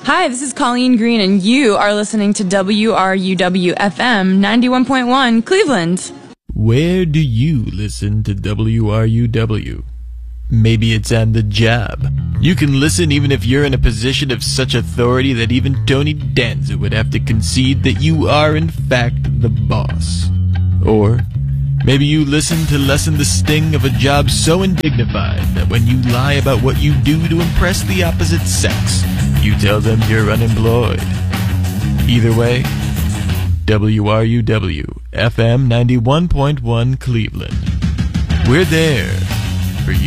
Hi, this is Colleen Green, and you are listening to WRUW FM 91.1 Cleveland. Where do you listen to WRUW? Maybe it's on the job. You can listen even if you're in a position of such authority that even Tony Danza would have to concede that you are in fact the boss. Or maybe you listen to lessen the sting of a job so undignified that when you lie about what you do to impress the opposite sex, you tell them you're unemployed. Either way, WRUW FM 91.1 Cleveland. We're there.